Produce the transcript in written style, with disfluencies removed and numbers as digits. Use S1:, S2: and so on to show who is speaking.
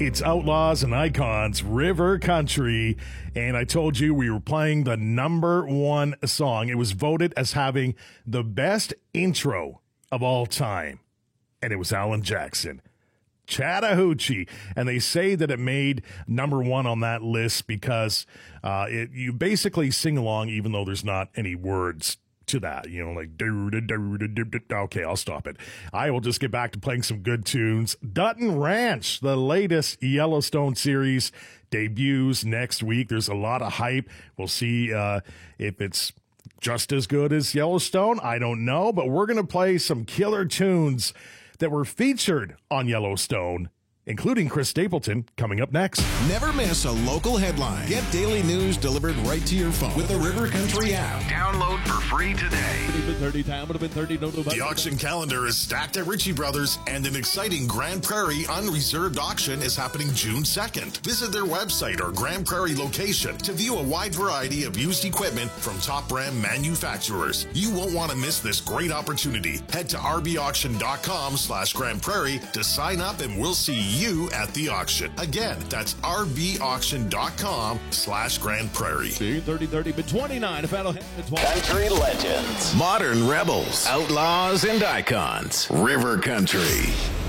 S1: It's Outlaws and Icons, River Country, and I told you we were playing the number one song. It was voted as having the best intro of all time, and it was Alan Jackson, Chattahoochee, and they say that it made number one on that list because you basically sing along even though there's not any words to that, like okay, I'll stop it. I will just get back to playing some good tunes. Dutton Ranch, the latest Yellowstone series, debuts next week. There's a lot of hype. We'll see if it's just as good as Yellowstone. I don't know, but we're going to play some killer tunes that were featured on Yellowstone, including Chris Stapleton, coming up next.
S2: Never miss a local headline. Get daily news delivered right to your phone with the River Country app.
S3: Download for free today.
S4: The auction calendar is stacked at Ritchie Brothers, and an exciting Grand Prairie unreserved auction is happening June 2nd. Visit their website or Grand Prairie location to view a wide variety of used equipment from top brand manufacturers. You won't want to miss this great opportunity. Head to rbauction.com/Grand Prairie to sign up, and we'll see you at the auction. Again, that's rbauction.com/Grand Prairie.
S5: 30 but 29.
S3: Country legends,
S2: Modern rebels.
S3: outlaws, and icons. River Country.